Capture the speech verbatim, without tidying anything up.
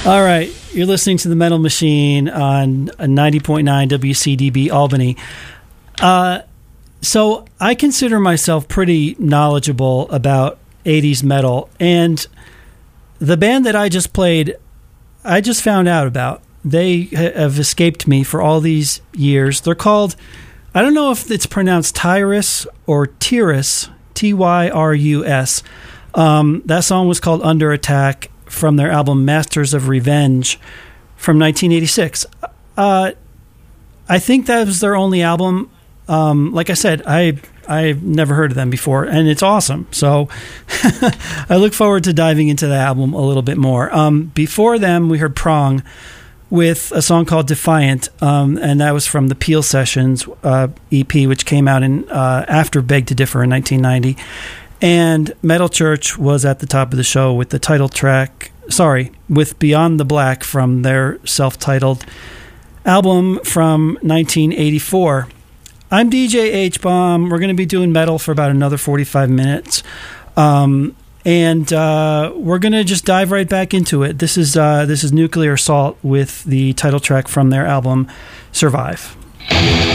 All right, you're listening to the Metal Machine on ninety point nine W C D B Albany. Uh, so I consider myself pretty knowledgeable about eighties metal, and the band that I just played, I just found out about. They ha- have escaped me for all these years. They're called, I don't know if it's pronounced Tyrus or Tyrus, T Y R U S. Um, that song was called Under Attack, from their album Masters of Revenge from nineteen eighty-six. Uh, I think that was their only album. Um, like I said, I, I've never heard of them before, and it's awesome. So I look forward to diving into the album a little bit more. Um, before them, we heard Prong with a song called Defiant, um, and that was from the Peel Sessions uh, E P, which came out in uh, after Beg to Differ in nineteen ninety. And Metal Church was at the top of the show with the title track, sorry, with Beyond the Black from their self-titled album from nineteen eighty-four. I'm D J H-Bomb. We're going to be doing metal for about another forty-five minutes. Um, and uh, we're going to just dive right back into it. This is uh, this is Nuclear Assault with the title track from their album Survive.